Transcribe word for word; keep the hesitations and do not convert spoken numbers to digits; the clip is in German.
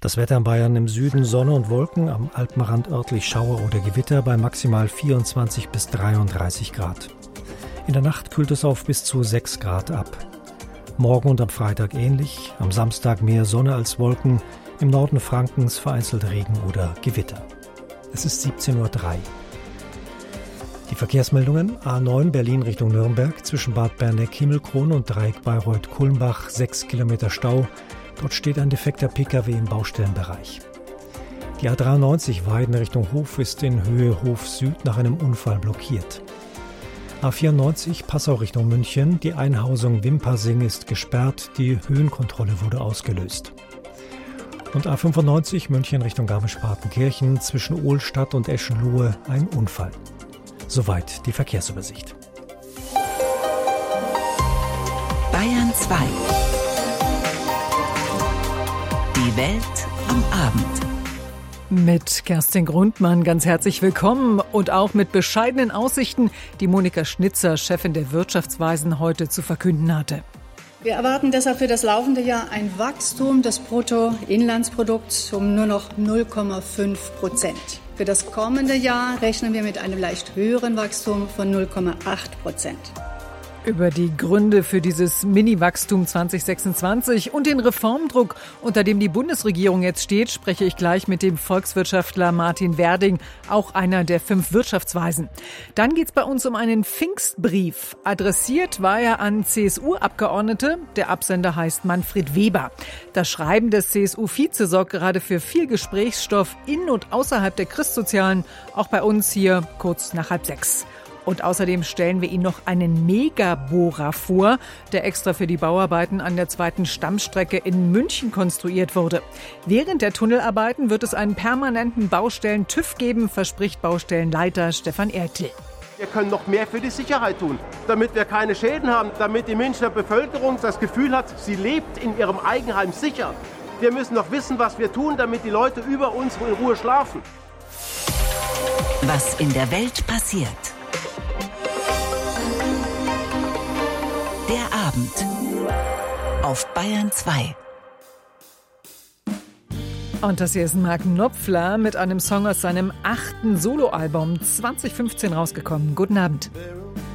Das Wetter in Bayern: im Süden Sonne und Wolken, am Alpenrand örtlich Schauer oder Gewitter bei maximal vierundzwanzig bis dreiunddreißig Grad. In der Nacht kühlt es auf bis zu sechs Grad ab. Morgen und am Freitag ähnlich, am Samstag mehr Sonne als Wolken, im Norden Frankens vereinzelt Regen oder Gewitter. Es ist siebzehn Uhr drei. Die Verkehrsmeldungen: A neun Berlin Richtung Nürnberg, zwischen Bad Berneck-Himmelkron und Dreieck Bayreuth-Kulmbach, sechs Kilometer Stau. Dort steht ein defekter Pkw im Baustellenbereich. Die A dreiundneunzig Weiden Richtung Hof ist in Höhe Hof Süd nach einem Unfall blockiert. A vierundneunzig Passau Richtung München, die Einhausung Wimpassing ist gesperrt, die Höhenkontrolle wurde ausgelöst. Und A fünfundneunzig München Richtung Garmisch-Partenkirchen, zwischen Ohlstadt und Eschenlohe ein Unfall. Soweit die Verkehrsübersicht. Bayern zwei. Die Welt am Abend. Mit Kerstin Grundmann ganz herzlich willkommen und auch mit bescheidenen Aussichten, die Monika Schnitzer, Chefin der Wirtschaftsweisen, heute zu verkünden hatte. Wir erwarten deshalb für das laufende Jahr ein Wachstum des Bruttoinlandsprodukts um nur noch null Komma fünf Prozent. Für das kommende Jahr rechnen wir mit einem leicht höheren Wachstum von null Komma acht Prozent. Über die Gründe für dieses Mini-Wachstum zwanzig sechsundzwanzig und den Reformdruck, unter dem die Bundesregierung jetzt steht, spreche ich gleich mit dem Volkswirtschaftler Martin Werding, auch einer der fünf Wirtschaftsweisen. Dann geht es bei uns um einen Pfingstbrief. Adressiert war er an C S U-Abgeordnete. Der Absender heißt Manfred Weber. Das Schreiben des C S U-Vize sorgt gerade für viel Gesprächsstoff in und außerhalb der Christsozialen, auch bei uns hier kurz nach halb sechs. Und außerdem stellen wir Ihnen noch einen Megabohrer vor, der extra für die Bauarbeiten an der zweiten Stammstrecke in München konstruiert wurde. Während der Tunnelarbeiten wird es einen permanenten Baustellen-TÜV geben, verspricht Baustellenleiter Stefan Ertl. Wir können noch mehr für die Sicherheit tun, damit wir keine Schäden haben, damit die Münchner Bevölkerung das Gefühl hat, sie lebt in ihrem Eigenheim sicher. Wir müssen noch wissen, was wir tun, damit die Leute über uns in Ruhe schlafen. Was in der Welt passiert. Der Abend auf Bayern zwei. Und das hier ist Mark Knopfler mit einem Song aus seinem achten Soloalbum zwanzig fünfzehn rausgekommen. Guten Abend.